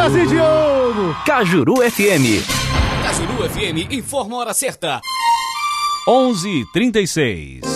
Quase, Diogo! Cajuru FM. Cajuru FM informa a hora certa. 11h36.